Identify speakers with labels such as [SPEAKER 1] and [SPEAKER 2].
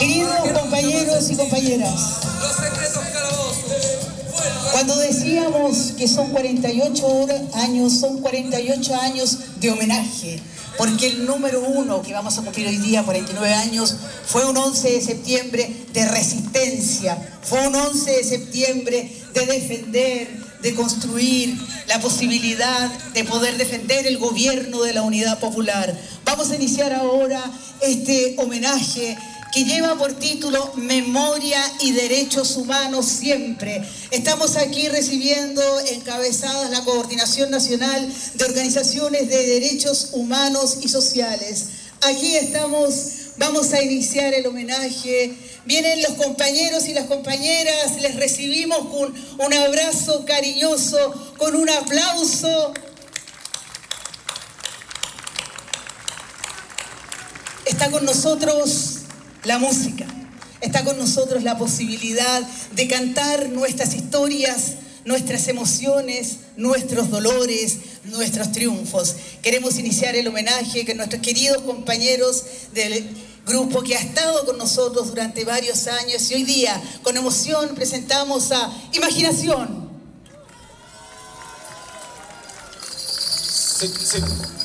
[SPEAKER 1] Queridos compañeros y compañeras, cuando decíamos que son 48 años, son 48 años de homenaje, porque el número 1 que vamos a cumplir hoy día, 49 años, fue un 11 de septiembre de resistencia, fue un 11 de septiembre de defender, de construir la posibilidad de poder defender el gobierno de la Unidad Popular. Vamos a iniciar ahora este homenaje que lleva por título Memoria y Derechos Humanos Siempre. Estamos aquí recibiendo encabezadas la Coordinación Nacional de Organizaciones de Derechos Humanos y Sociales. Aquí estamos, vamos a iniciar el homenaje. Vienen los compañeros y las compañeras, les recibimos con un abrazo cariñoso, con un aplauso. Está con nosotros la música, está con nosotros la posibilidad de cantar nuestras historias, nuestras emociones, nuestros dolores, nuestros triunfos. Queremos iniciar el homenaje con nuestros queridos compañeros del grupo que ha estado con nosotros durante varios años y hoy día, con emoción, presentamos a Imaginación.
[SPEAKER 2] Sí.